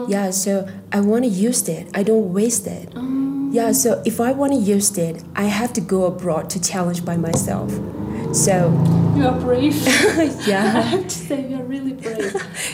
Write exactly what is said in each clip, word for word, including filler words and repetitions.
Yeah, so I want to use it. I don't waste it. Yeah, so if I want to use it, I have to go abroad to challenge by myself. So you are brave. Yeah. I have to say you're really brave.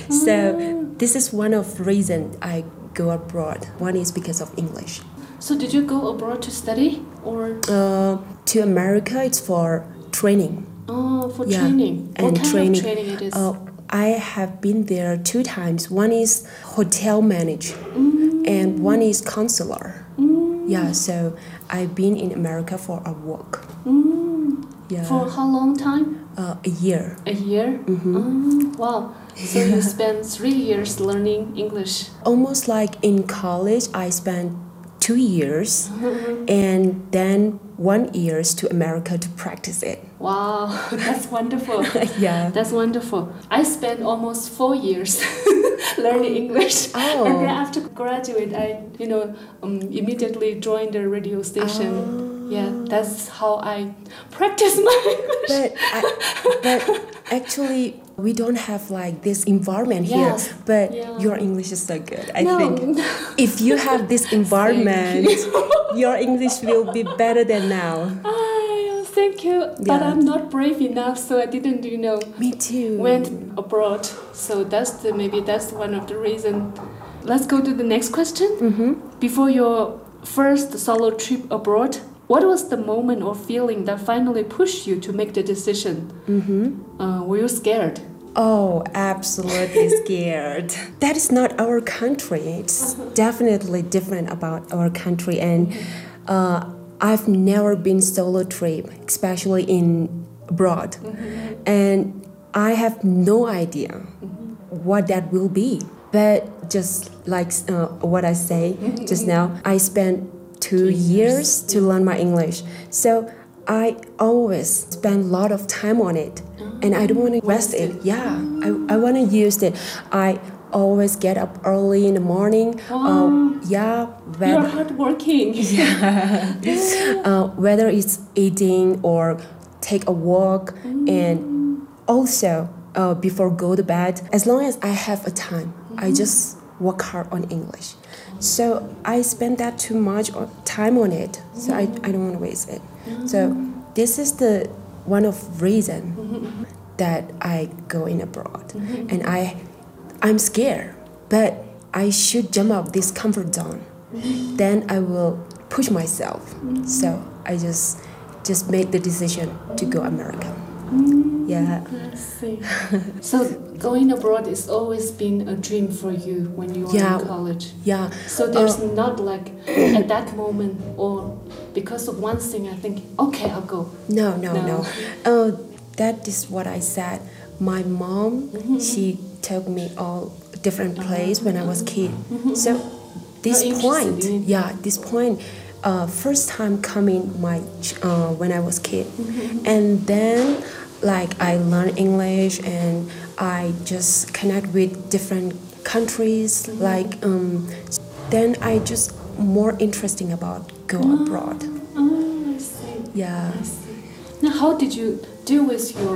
So this is one of the reasons I go abroad. One is because of English. So did you go abroad to study or? Uh, to America, it's for training. Oh, for Yeah. training. And what kind training. of training it is? Uh, I have been there two times. One is hotel manage, mm. and one is counselor. Mm. Yeah, so I've been in America for a work. Mm. Yeah. For how long time? Uh, a year. A year? Mm-hmm. Oh, wow. So you spent three years learning English. Almost like in college, I spent two years Mm-hmm. and then one years to America to practice it. Wow, that's wonderful. Yeah. That's wonderful. I spent almost four years learning English. Oh. And then after graduate, I, you know, um, immediately joined the radio station. Oh. Yeah, that's how I practice my English. But, I, but actually, we don't have like this environment Yes. here. But Yeah. your English is so good, I No. think. If you have this environment, your English will be better than now. Ah, thank you. But Yeah. I'm not brave enough, so I didn't, you know, Me too. went abroad. So that's the maybe that's one of the reasons. Let's go to the next question. Mm-hmm. Before your first solo trip abroad, what was the moment or feeling that finally pushed you to make the decision? Mm-hmm. Uh, were you scared? Oh, absolutely scared. That is not our country. It's definitely different about our country. And uh, I've never been solo trip, especially in abroad. Mm-hmm. And I have no idea mm-hmm. what that will be. But just like uh, what I say just now, I spent two, two years, years to learn my English. So I always spend a lot of time on it. And I don't want to waste it. Yeah, I, I want to use it. I always get up early in the morning. Oh, uh, yeah, whether, you're hardworking. Yeah. uh, whether it's eating or take a walk, mm. and also uh, before go to bed, as long as I have a time, mm-hmm. I just work hard on English. So I spend that too much time on it. So mm-hmm. I, I don't want to waste it. Mm-hmm. So this is the one of reason mm-hmm. that I go in abroad, mm-hmm. and I, I'm scared, but I should jump out this comfort zone. Mm-hmm. Then I will push myself. Mm-hmm. So I just, just make the decision to go America. Mm-hmm. Yeah. I see. So going abroad has always been a dream for you when you were yeah. in college. Yeah. So there's uh, not like at that moment or because of one thing I think, okay, I'll go. No, no, no. no. Uh, that is what I said. My mom, mm-hmm. she took me all different places uh-huh. when I was a kid. Mm-hmm. So this You're point, in... yeah, this point, uh, first time coming my uh, when I was a kid, mm-hmm. and then like I learned English and I just connect with different countries. Mm-hmm. Like um, then I just more interesting about go oh. abroad. Oh, I see. Yeah. I see. Now, how did you deal with your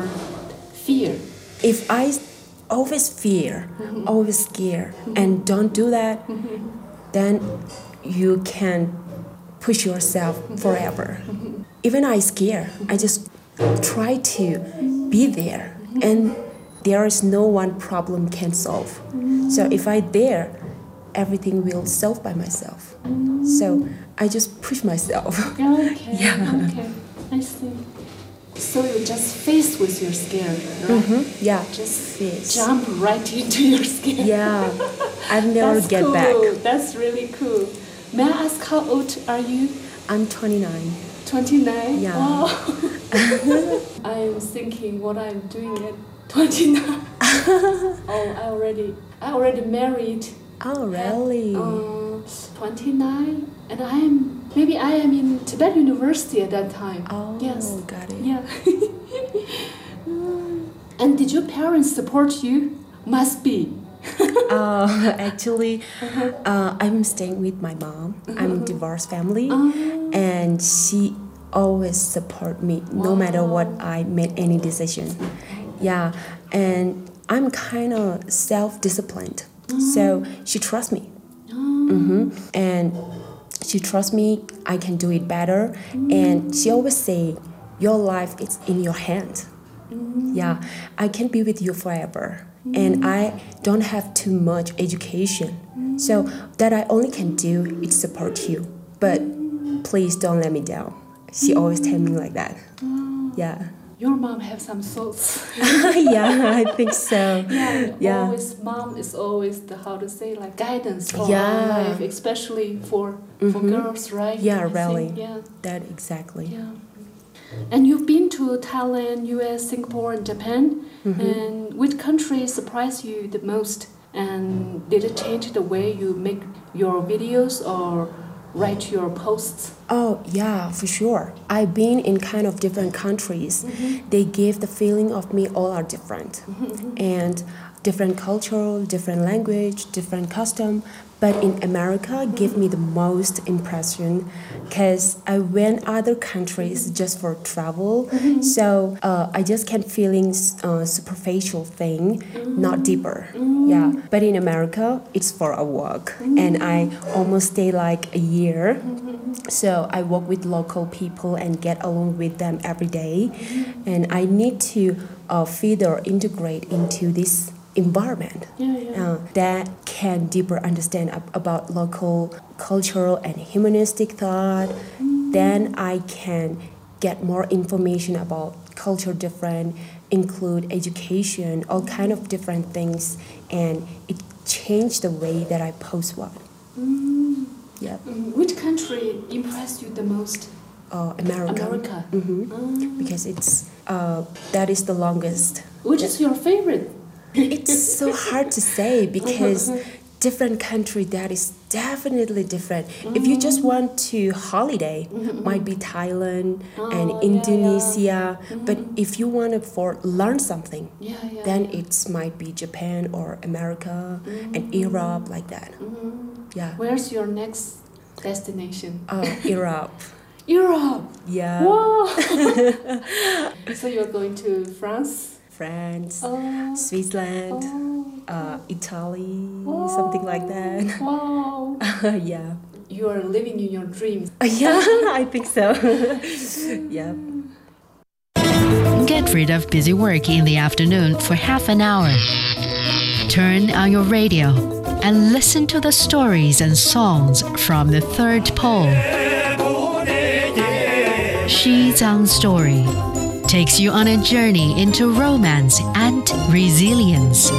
fear? If I always fear, mm-hmm. always scared, mm-hmm. and don't do that, mm-hmm. then you can push yourself mm-hmm. forever. Mm-hmm. Even I scare, mm-hmm. I just try to be there, mm-hmm. and there is no one problem can solve. Mm-hmm. So if I there, everything will solve by myself. Mm-hmm. So I just push myself. Okay. Yeah. Okay. I see. So you just face with your scare, right? Mm-hmm. Yeah. Just face. jump right into your scare. Yeah. I've never That's get cool. back. That's really cool. May I ask how old are you? I'm twenty-nine. twenty-nine? Yeah. Wow. I'm thinking what I'm doing at twenty-nine. oh, I already, I already married. Oh, really? At, uh, twenty-nine, and I am maybe I am in Tibet University at that time. Oh, yes. Got it. Yeah. And did your parents support you? Must be. uh, actually, uh-huh. uh, I'm staying with my mom. Uh-huh. I'm a divorced family, uh-huh. and she always support me wow. no matter what I made any decision. Yeah, and I'm kind of self-disciplined. So she trusts me. Mm-hmm. And she trusts me, I can do it better. And she always say, your life is in your hand. Yeah, I can be with you forever. And I don't have too much education. So that I only can do is support you. But please don't let me down. She always tell me like that. Yeah. Your mom have some thoughts. Yeah, I think so. Yeah, Yeah. always mom is always the how to say like guidance for Yeah. our life, especially for for Mhm. girls, right? Yeah, I think, really. Yeah, That exactly. yeah. And you've been to Thailand, U S, Singapore, and Japan. And which country surprised you the most? And did it change the way you make your videos or write your posts? Oh, yeah, for sure. I've been in kind of different countries. They give the feeling of me all are different. And different culture, different language, different custom. But in America, give me the most impression because I went other countries just for travel. So uh, I just can feeling uh, superficial thing, not deeper. Yeah. But in America, it's for a walk, and I almost stay like a year. So I work with local people and get along with them every day, and I need to uh, further integrate into this environment Yeah, yeah. uh, that can deeper understand ab- about local cultural and humanistic thought. Then I can get more information about culture different, include education, all kind of different things, and it changed the way that I post one. Yeah. Mm, which country impressed you the most? Uh, America. America. Mhm. Mm. Because it's uh, that is the longest. Which is your favorite? It's so hard to say because different country that is definitely different. If you just want to holiday, might be Thailand and Oh, yeah, Indonesia. But if you want to for learn something, Yeah, yeah. then yeah. it's might be Japan or America and Europe like that. Yeah. Where's your next destination? Uh, Europe. Europe. Yeah. Wow. So you're going to France? France, Oh. Switzerland, Oh. uh, Italy, Wow. something like that. Wow. Yeah. You are living in your dreams. Yeah, I think so. Yeah. Get rid of busy work in the afternoon for half an hour. Turn on your radio and listen to the stories and songs from the third pole. Xi Zhang Story takes you on a journey into romance and resilience.